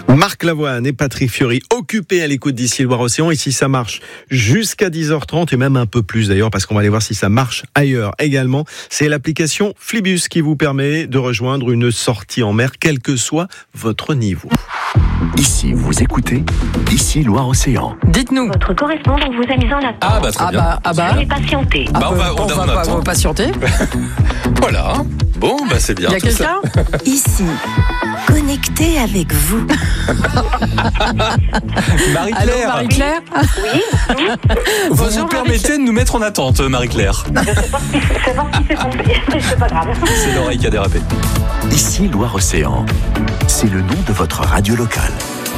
Marc Lavoine et Patrick Fiori occupés à l'écoute d'ici Loire-Océan. Ici, ça marche jusqu'à 10h30 et même un peu plus d'ailleurs, parce qu'on va aller voir si ça marche ailleurs également. C'est l'application Flibus qui vous permet de rejoindre une sortie en mer, quel que soit votre niveau. Ici, vous écoutez Ici Loire-Océan. Dites-nous. Votre correspondant vous a mis en attente. Ah bah très bien. Veuillez patienter. On va patienter. Voilà. Bon, bah c'est bien. Il y a tout ça. quelqu'un Ici, connecté avec vous. Marie-Claire, Allô, Marie-Claire. vous Bonjour, vous permettez de nous mettre en attente, Marie-Claire. Je sais pas ce qui s'est passé, mais c'est pas grave. C'est l'oreille qui a dérapé. Ici Loire-Océan. C'est le nom de votre radio locale.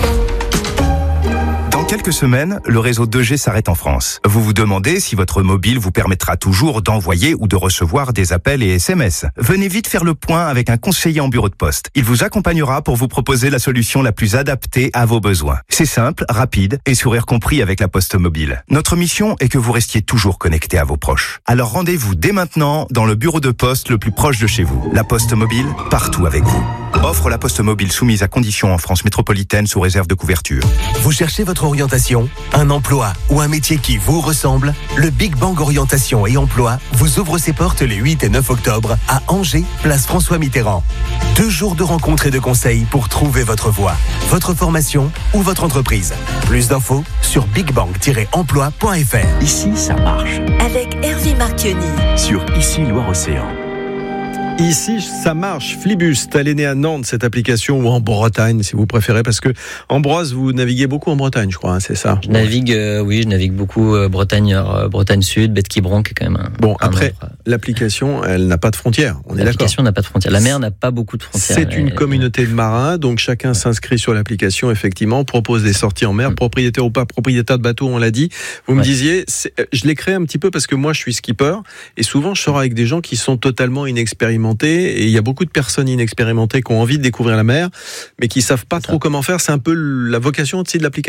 Dans quelques semaines, le réseau 2G s'arrête en France. Vous vous demandez si votre mobile vous permettra toujours d'envoyer ou de recevoir des appels et SMS. Venez vite faire le point avec un conseiller en bureau de poste. Il vous accompagnera pour vous proposer la solution la plus adaptée à vos besoins. C'est simple, rapide et sourire compris avec la Poste Mobile. Notre mission est que vous restiez toujours connecté à vos proches. Alors rendez-vous dès maintenant dans le bureau de poste le plus proche de chez vous. La Poste Mobile, partout avec vous. Offre la Poste Mobile soumise à conditions en France métropolitaine sous réserve de couverture. Vous cherchez votre orientation, un emploi ou un métier qui vous ressemble? Le Big Bang Orientation et Emploi vous ouvre ses portes les 8 et 9 octobre à Angers, place François Mitterrand. 2 jours de rencontres et de conseils pour trouver votre voie, votre formation ou votre entreprise. Plus d'infos sur bigbang-emploi.fr. Ici, ça marche. Avec Hervé Marchioni. Sur Ici Loire-Océan. Ici, ça marche. Flibus, elle est née à Nantes, cette application, ou en Bretagne, si vous préférez, parce que Ambroise, vous naviguez beaucoup en Bretagne, je crois, hein, c'est ça? Je navigue beaucoup Bretagne Sud, Baie de Quiberon, qui est quand même après, l'application, elle n'a pas de frontières, on est d'accord? L'application n'a pas de frontières. La mer n'a pas beaucoup de frontières. C'est une communauté de marins, donc chacun s'inscrit sur l'application, effectivement, propose des sorties en mer, propriétaire ou pas propriétaire de bateau, on l'a dit. Vous me disiez, je l'ai créé un petit peu parce que moi, je suis skipper, et souvent, je sors avec des gens qui sont totalement inexpérimentés, et il y a beaucoup de personnes inexpérimentées qui ont envie de découvrir la mer, mais qui savent pas trop comment faire. C'est un peu la vocation aussi de l'application.